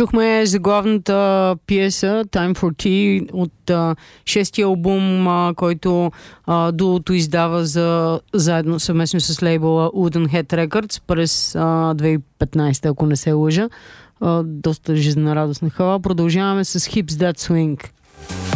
Чухме заглавната пиеса Time for Tea от шестия албум, който дуото издава заедно съвместно с лейбъла Wooden Head Records през 2015, ако не се лъжа. Доста жизнерадостна хала. Продължаваме с Hips That Swing.